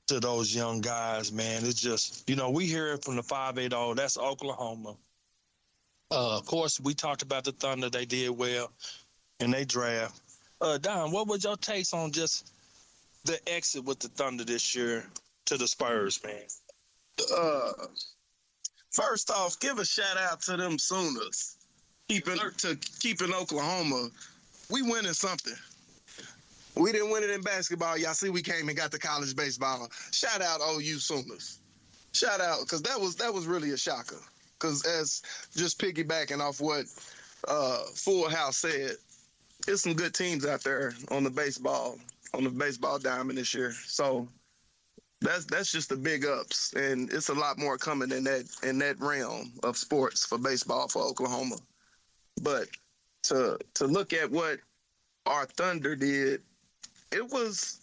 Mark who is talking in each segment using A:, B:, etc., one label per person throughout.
A: to those young guys, man. It's just, we hear it from the 580. That's Oklahoma. Of course, we talked about the Thunder. They did well in their draft. Don, what was your takes on just the exit with the Thunder this year to the Spurs, man?
B: Uh, First off, give a shout out to them Sooners. Keeping Oklahoma. We winning something. We didn't win it in basketball. Y'all see we came and got the college baseball. Shout out OU Sooners. Shout out, because that was really a shocker. Because as just piggybacking off what Full House said, there's some good teams out there on the baseball diamond this year. So that's just the big ups, and it's a lot more coming in that realm of sports for baseball for Oklahoma. But to look at what our Thunder did, it was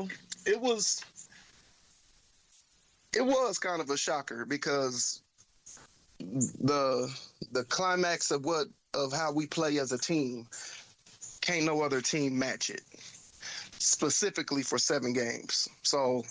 B: kind of a shocker, because the climax of how we play as a team, can't no other team match it, specifically for 7 games. So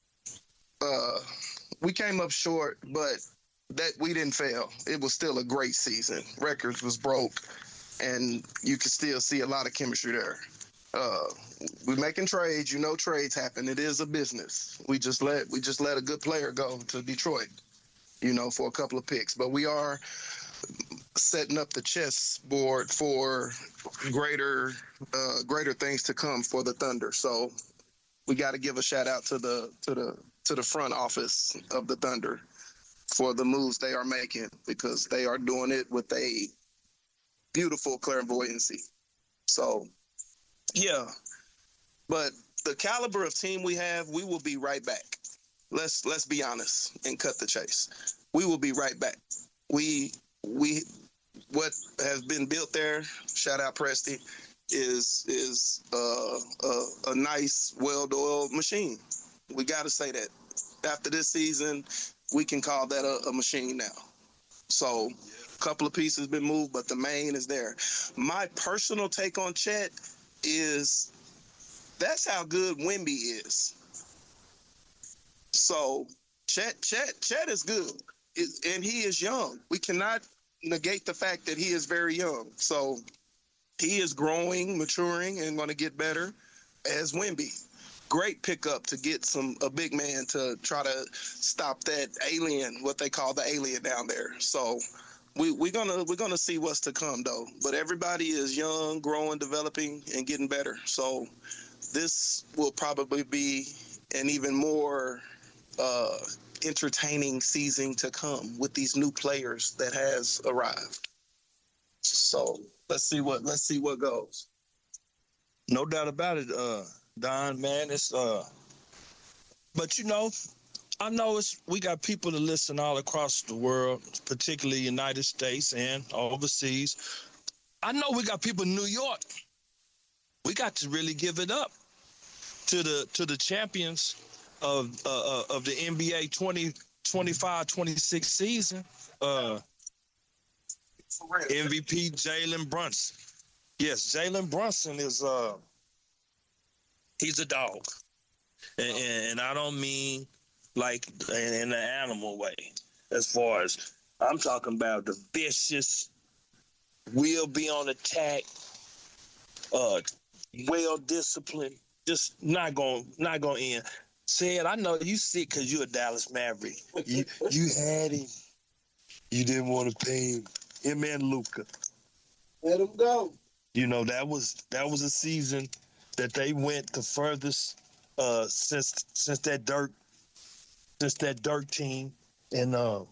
B: we came up short, but that we didn't fail. It was still a great season. Records was broke, and you could still see a lot of chemistry there. We're making trades. Trades happen. It is a business. We just let a good player go to Detroit, for a couple of picks. But we are setting up the chessboard for greater things to come for the Thunder. So we got to give a shout out to the front office of the Thunder for the moves they are making, because they are doing it with a beautiful clairvoyancy. So, yeah. But the caliber of team we have, we will be right back. Let's be honest and cut the chase. We will be right back. We what has been built there, shout out Presty, is a nice, well-oiled machine. We got to say that. After this season, we can call that a machine now. So a couple of pieces been moved, but the main is there. My personal take on Chet is that's how good Wemby is. So Chet is good, and he is young. We cannot negate the fact that he is very young. So he is growing, maturing, and going to get better as Wemby. Great pickup to get a big man to try to stop that alien, what they call the alien down there. So we're gonna see what's to come though. But everybody is young, growing, developing, and getting better. So this will probably be an even more entertaining season to come with these new players that has arrived. So let's see what goes.
A: No doubt about it, Don, man. It's but I know we got people to listen all across the world, particularly United States and overseas. I know we got people in New York. We got to really give it up to the champions of the NBA 2025-26 season. MVP Jalen Brunson. Yes, Jalen Brunson is he's a dog. And I don't mean like in an animal way. As far as I'm talking about, the vicious, will be on attack, well disciplined, just not going in. Said, I know you sick because you're a Dallas Maverick. You had him. You didn't want to pay him and Luka.
C: Let him go.
A: That was a season that they went the furthest since that Dirk team. And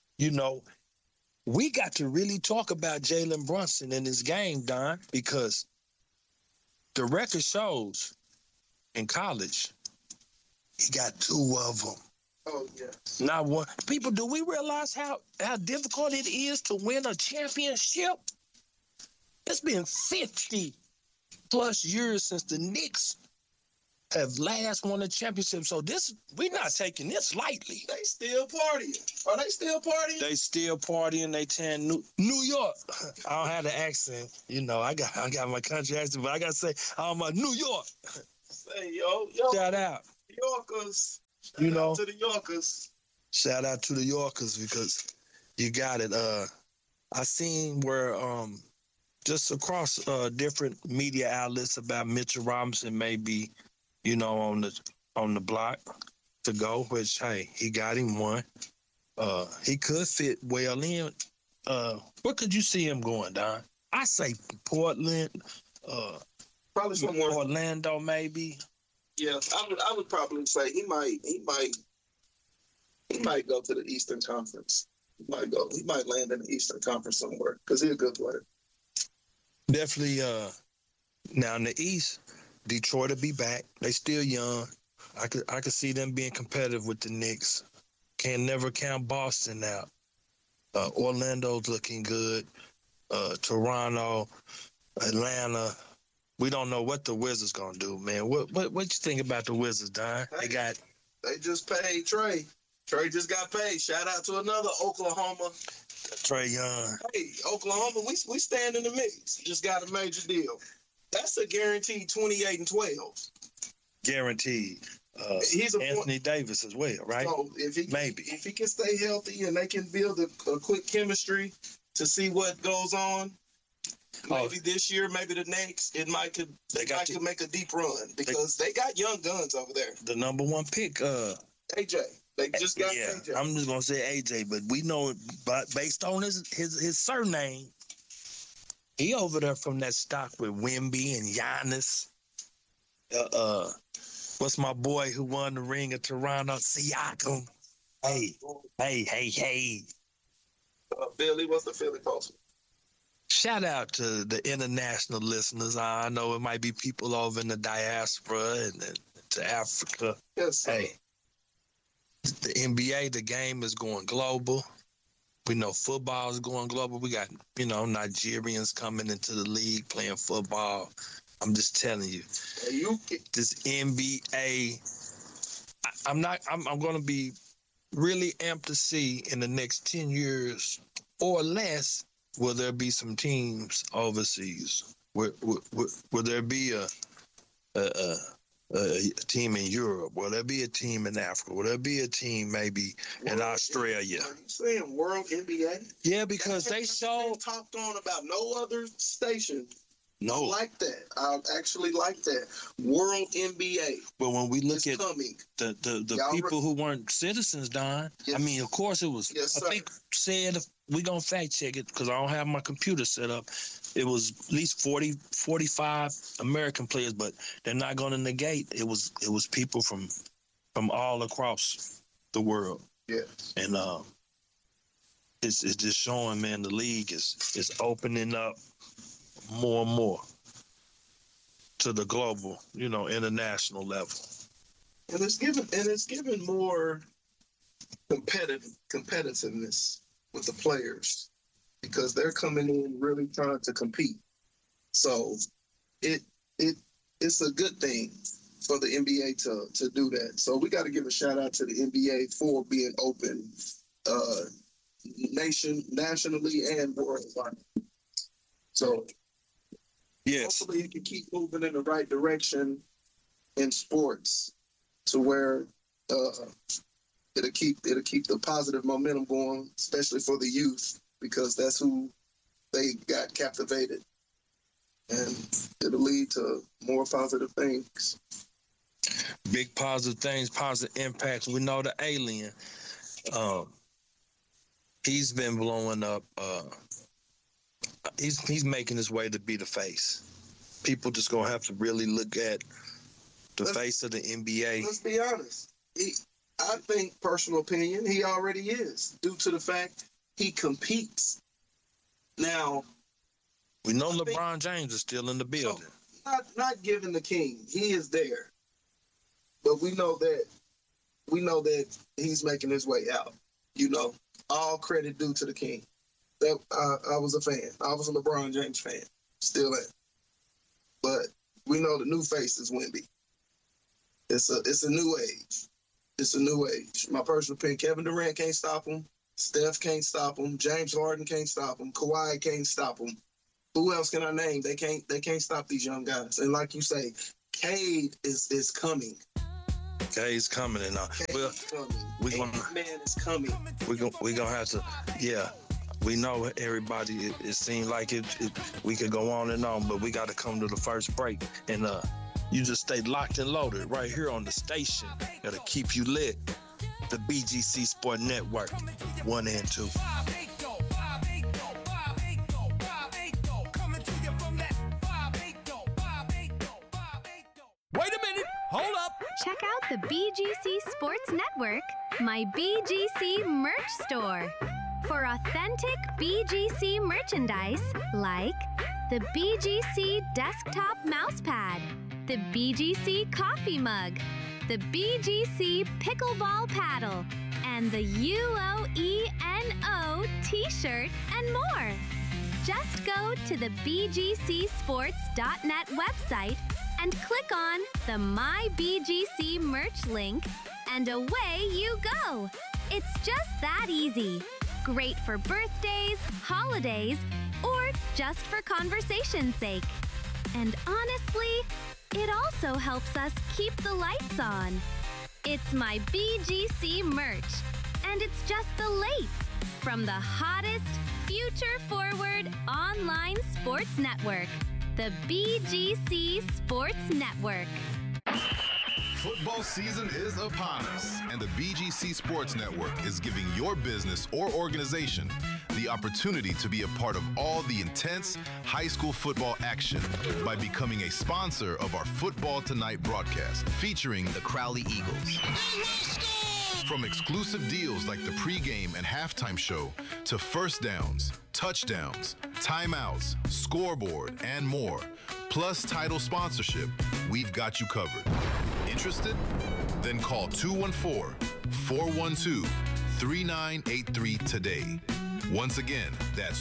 A: we got to really talk about Jalen Brunson in this game, Don, because the record shows in college he got 2 of them.
C: Oh, yes.
A: Not one. People, do we realize how difficult it is to win a championship? It's been 50 plus years since the Knicks have last won a championship. So we're not taking this lightly.
C: They still partying. Are they still partying?
A: They still partying. They tan New York. I don't have the accent. I got my country accent, but I got to say, I'm a New York.
C: Say, yo.
A: Shout out.
C: New Yorkers,
A: You know,
C: to the Yorkers.
A: shout out to the Yorkers because you got it. I seen where just across different media outlets about Mitchell Robinson maybe, on the block to go, which hey, he got him one. He could fit well in. Where could you see him going, Don? I say Portland,
C: Probably somewhere.
A: Orlando, maybe.
C: Yeah, I would probably say he might go to the Eastern Conference. He might land in the Eastern Conference somewhere because he's a good player.
A: Definitely. Now in the East, Detroit will be back. They still young. I could see them being competitive with the Knicks. Can never count Boston out. Orlando's looking good. Toronto, Atlanta. We don't know what the Wizards gonna do, man. What you think about the Wizards, Don?
C: Hey.
A: They
C: just paid Trey. Trey just got paid. Shout out to another Oklahoma.
A: Trae Young.
C: Hey, Oklahoma, we stand in the mix. Just got a major deal. That's a guaranteed 28 and 12.
A: Guaranteed.
C: He's
A: Anthony Davis as well, right?
C: So if he can stay healthy and they can build a quick chemistry to see what goes on, maybe this year, maybe the next, it could make a deep run because they got young guns over there.
A: The number one pick,
C: AJ. They just got AJ.
A: I'm just gonna say AJ, but we know, but based on his surname, he over there from that stock with Wemby and Giannis. What's my boy who won the ring of Toronto? Siakam. Hey.
C: Billy, what's the Philly post?
A: Shout out to the international listeners. I know it might be people over in the diaspora and to Africa.
C: Yes, sir.
A: Hey, the NBA, the game is going global. We know football is going global. We got, Nigerians coming into the league playing football. I'm just telling you, this NBA, I'm going to be really amped to see in the next 10 years or less, will there be some teams overseas? Will there be a team in Europe? Will there be a team in Africa? Will there be a team maybe in Australia?
C: Are you saying World NBA?
A: Yeah, because they showed
C: talked on about no other station.
A: No,
C: I like that. I actually like that. World NBA.
A: But when we look at
C: coming.
A: the people who weren't citizens, Don,
C: yes.
A: I mean, of course it was.
C: Yes,
A: I think said, we're going to fact check it because I don't have my computer set up. It was at least 40, 45 American players, but they're not going to negate. It was people from all across the world.
C: Yes.
A: And it's just showing, man, the league is opening up more and more to the global, international level.
C: And it's given more competitiveness with the players because they're coming in really trying to compete. So it's a good thing for the NBA to do that. So we got to give a shout out to the NBA for being open nationally and worldwide. So
A: yes,
C: hopefully you can keep moving in the right direction in sports to where it'll keep the positive momentum going, especially for the youth, because that's who they got captivated. And it'll lead to more positive things.
A: Big positive things, positive impacts. We know the alien. He's been blowing up. He's making his way to be the face. People just gonna have to really look at the face of the NBA.
C: Let's be honest. I think, personal opinion, he already is, due to the fact he competes. Now,
A: we know LeBron James is still in the building.
C: Not giving the king. He is there. But we know that he's making his way out. All credit due to the king. That I was a fan. I was a LeBron James fan. Still am. But we know the new face is Wemby. It's a new age. It's a new age. My personal opinion, Kevin Durant can't stop him. Steph can't stop him. James Harden can't stop him. Kawhi can't stop him. Who else can I name? They can't stop these young guys. And like you say, Cade is coming.
A: K's coming and
C: We're man is coming.
A: we gonna have to, yeah. We know everybody. It seems like we could go on and on, but we got to come to the first break. And you just stay locked and loaded right here on the station. That'll keep you lit. The BGC Sport Network, 1 and 2.
D: Wait a minute! Hold up!
E: Check out the BGC Sports Network, my BGC merch store. For authentic BGC merchandise like the BGC desktop mousepad, the BGC coffee mug, the BGC pickleball paddle, and the UOENO t-shirt and more. Just go to the BGCsports.net website and click on the My BGC merch link, and away you go. It's just that easy. Great for birthdays, holidays, or just for conversation's sake. And honestly, it also helps us keep the lights on. It's my BGC merch, and it's just the lace from the hottest, future-forward online sports network, the BGC Sports Network.
F: Football season is upon us, and the BGC Sports Network is giving your business or organization the opportunity to be a part of all the intense high school football action by becoming a sponsor of our Football Tonight broadcast featuring the Crowley Eagles. From exclusive deals like the pregame and halftime show to first downs, touchdowns, timeouts, scoreboard, and more, plus title sponsorship, we've got you covered. Interested? Then call 214-412-3983 today. Once again, that's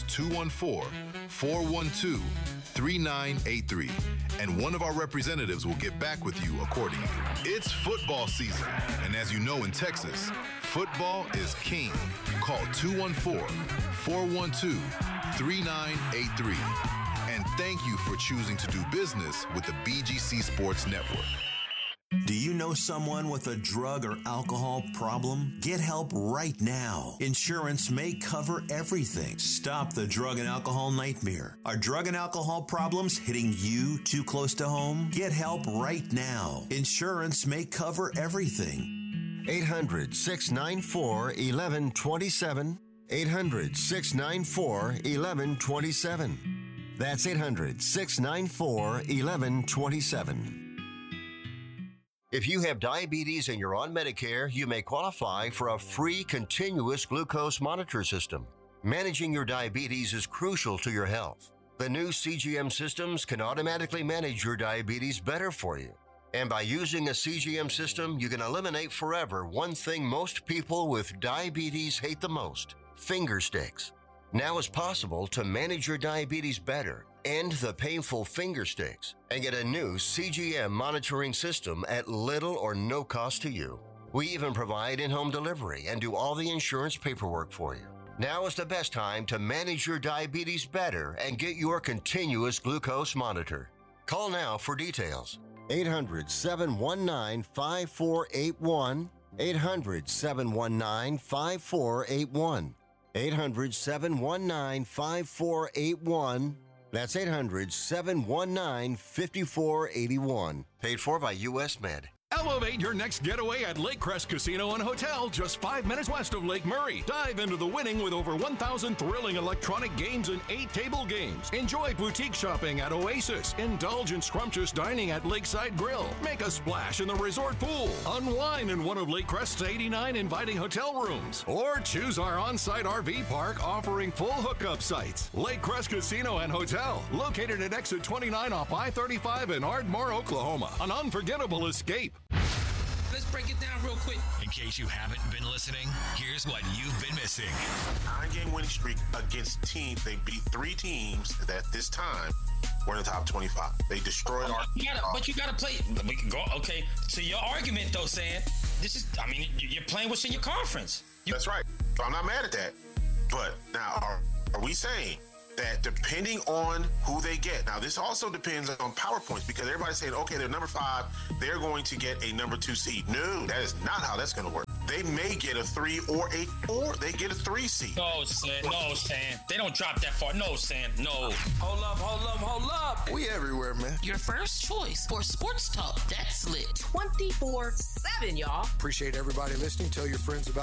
F: 214-412-3983. And one of our representatives will get back with you accordingly. It's football season. And as you know in Texas, football is king. Call 214-412-3983. And thank you for choosing to do business with the BGC Sports Network.
G: Do you know someone with a drug or alcohol problem? Get help right now. Insurance may cover everything. Stop the drug and alcohol nightmare. Are drug and alcohol problems hitting you too close to home? Get help right now. Insurance may cover everything.
H: 800-694-1127. 800-694-1127. That's 800-694-1127. If you have diabetes and you're on Medicare, you may qualify for a free continuous glucose monitor system. Managing your diabetes is crucial to your health. The new CGM systems can automatically manage your diabetes better for you. And by using a CGM system, you can eliminate forever one thing most people with diabetes hate the most: finger sticks. Now it's possible to manage your diabetes better, end the painful finger sticks, and get a new CGM monitoring system at little or no cost to you. We even provide in-home delivery and do all the insurance paperwork for you. Now is the best time to manage your diabetes better and get your continuous glucose monitor. Call now for details. 800-719-5481. 800-719-5481. 800-719-5481. That's 800-719-5481. Paid for by U.S. Med.
D: Elevate your next getaway at Lake Crest Casino and Hotel, just 5 minutes west of Lake Murray. Dive into the winning with over 1,000 thrilling electronic games and 8 table games. Enjoy boutique shopping at Oasis. Indulge in scrumptious dining at Lakeside Grill. Make a splash in the resort pool. Unwind in one of Lake Crest's 89 inviting hotel rooms. Or choose our on-site RV park offering full hookup sites. Lake Crest Casino and Hotel, located at exit 29 off I-35 in Ardmore, Oklahoma. An unforgettable escape.
I: Let's break it down real quick. In case you haven't been listening, here's what you've been missing.
J: 9-game winning streak against teams. They beat 3 teams that this time were in the top 25. They destroyed our...
I: But you got to play... We can go... Okay, so your argument, though, saying... This is... I mean, you're playing what's in your conference.
J: That's right. So I'm not mad at that. But now, are we saying that depending on who they get, now this also depends on PowerPoints, because everybody's saying, okay, they're number 5, they're going to get a number 2 seed. No, that is not how that's going to work. They may get a 3 or a 4. They get a 3 seed.
I: No, Sam. They don't drop that far. No, Sam. No.
K: Hold up.
B: We everywhere, man.
K: Your first choice for sports talk that's lit 24/7, y'all.
L: Appreciate everybody listening. Tell your friends about